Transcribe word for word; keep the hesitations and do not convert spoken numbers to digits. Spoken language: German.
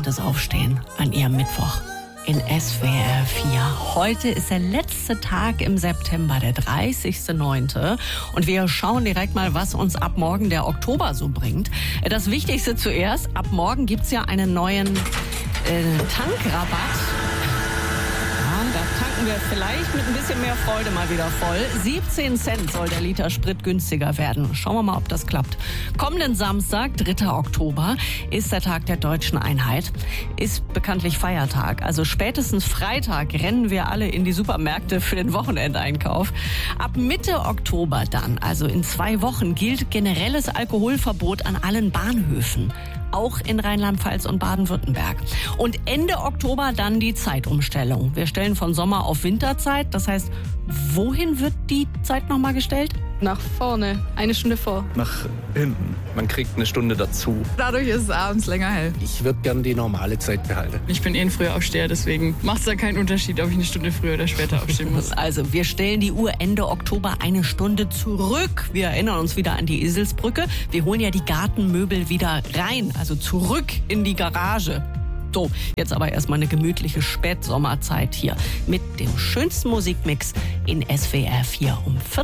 entspanntes Aufstehen an Ihrem Mittwoch in S W R vier. Heute ist der letzte Tag im September, der dreißigster neunte Und wir schauen direkt mal, was uns ab morgen der Oktober so bringt. Das Wichtigste zuerst, ab morgen gibt's ja einen neuen äh, Tankrabatt. Da tanken wir vielleicht mit ein bisschen mehr Freude mal wieder voll. siebzehn Cent soll der Liter Sprit günstiger werden. Schauen wir mal, ob das klappt. Kommenden Samstag, dritter Oktober, ist der Tag der Deutschen Einheit. Ist bekanntlich Feiertag. Also spätestens Freitag rennen wir alle in die Supermärkte für den Wochenendeinkauf. Ab Mitte Oktober dann, also in zwei Wochen, gilt generelles Alkoholverbot an allen Bahnhöfen. Auch in Rheinland-Pfalz und Baden-Württemberg. Und Ende Oktober dann die Zeitumstellung. Wir stellen von Sommer auf Winterzeit. Das heißt, wohin wird die Zeit nochmal gestellt? Nach vorne, eine Stunde vor. Nach hinten. Man kriegt eine Stunde dazu. Dadurch ist es abends länger hell. Ich würde gern die normale Zeit behalten. Ich bin eh ein früher Aufsteher, deswegen macht es da keinen Unterschied, ob ich eine Stunde früher oder später aufstehen muss. Also, wir stellen die Uhr Ende Oktober eine Stunde zurück. Wir erinnern uns wieder an die Eselsbrücke. Wir holen ja die Gartenmöbel wieder rein, also zurück in die Garage. So, jetzt aber erstmal eine gemütliche Spätsommerzeit hier mit dem schönsten Musikmix in S W R vier um vierzehn.